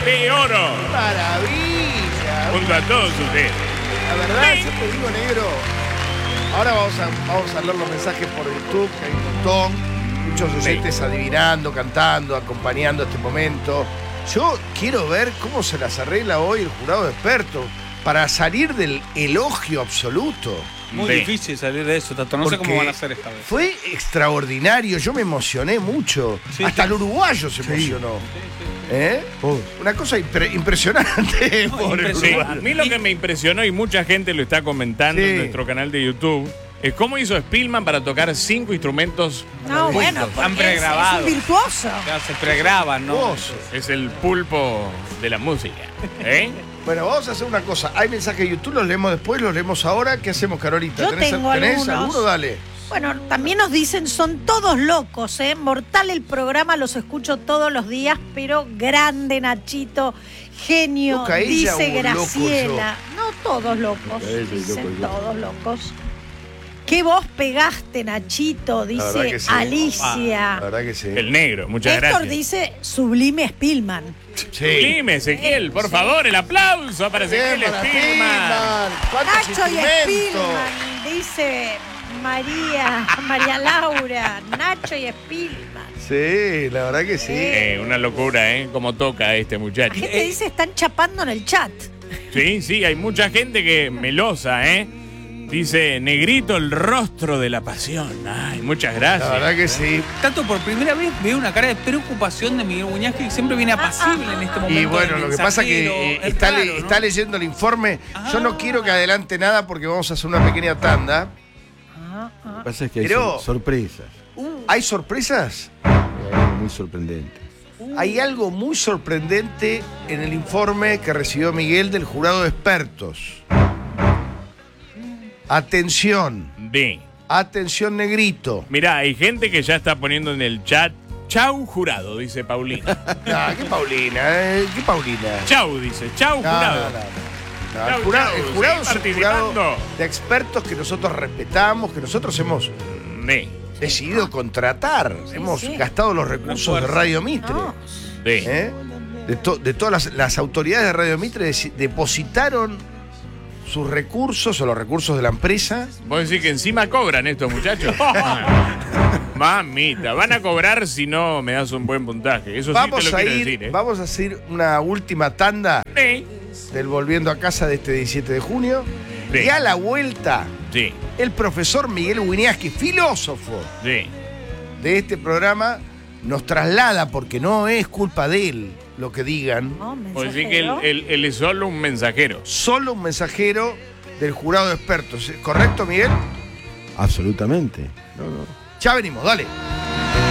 de oro. Maravilla. Junto a todos ustedes. La verdad, yo te digo, negro. Ahora vamos a leer los mensajes por YouTube, que hay un montón. Muchos oyentes adivinando, cantando, acompañando este momento. Yo quiero ver cómo se las arregla hoy el jurado de expertos para salir del elogio absoluto. Muy difícil salir de eso, Tato. No sé cómo van a hacer esta vez. Fue extraordinario, yo me emocioné mucho. Sí, Hasta sí. el uruguayo se emocionó. ¿Eh? Una cosa impresionante. No, pobre Sí, uruguayo. a mí lo que me impresionó, y mucha gente lo está comentando Sí. en nuestro canal de YouTube, es cómo hizo Spillman para tocar 5 instrumentos. No, bueno, Están porque es pregrabados. un virtuoso. Ya se pregraban, ¿no? Vos. Es el pulpo de la música. ¿Eh? Bueno, vamos a hacer una cosa. Hay mensajes de YouTube, los leemos después, los leemos ahora. ¿Qué hacemos, Carolita? Yo tengo ¿Tenés algunos. alguno? Dale. Bueno, también nos dicen, son todos locos, ¿eh? Mortal el programa, los escucho todos los días, pero grande, Nachito, genio, ¿Loca ella dice o loco Graciela. No todos locos, dicen todos locos. ¿Qué voz pegaste, Nachito? verdad Dice que sí. Alicia. La verdad que sí. El negro, muchas Héctor gracias. dice Sublime Spillman. Sí. Dime, Ezequiel, por favor, el aplauso para Ezequiel Bien, para Spillman. Spillman. ¿Cuántos Nacho y instrumentos? Spillman, dice María Laura. Nacho y Spillman. Sí, la verdad que sí. Una locura, ¿eh? Cómo toca este La muchacho. gente dice, están chapando en el chat. Sí, sí, hay mucha gente que melosa, ¿eh? Dice, negrito, el rostro de la pasión. Ay, muchas La gracias. verdad que sí. Tato, por primera vez veo una cara de preocupación de Miguel Buñas, que siempre viene apacible en este momento. Y bueno, del lo que pasa es que mensajero. Es está, raro, está ¿no? leyendo el informe. Yo no quiero que adelante nada porque vamos a hacer una pequeña tanda. Lo que pasa es que hay Pero- sorpresas. ¿Hay sorpresas? Hay algo muy sorprendente. Hay algo muy sorprendente en el informe que recibió Miguel del jurado de expertos. Atención, atención, negrito. Mirá, hay gente que ya está poniendo en el chat, chau jurado, dice Paulina. No, ¿qué Paulina? ¿Qué Paulina? Chau, dice, chau No, jurado. no. Chau, El jurado chau, es seguí un jurado participando. de expertos que nosotros respetamos, que nosotros hemos Sí, decidido contratar. Hemos sí. gastado los recursos de Radio Mitre. No. sí. ¿Eh? De todas las autoridades de Radio Mitre depositaron sus recursos o los recursos de la empresa. ¿Vos decís que encima cobran estos muchachos? Mamita, van a cobrar si no me das un buen puntaje. Eso sí te lo quiero decir, ¿eh? Vamos a hacer una última tanda Sí, del Volviendo a Casa de este 17 de junio. Sí. Y a la vuelta, sí, el profesor Miguel Winiaski, filósofo sí. de este programa, nos traslada, porque no es culpa de él lo que digan, No, Vos decís que mensajero. él es solo un mensajero. solo un mensajero del jurado de expertos. ¿Correcto, Miguel? Absolutamente. No, no. Ya venimos, dale.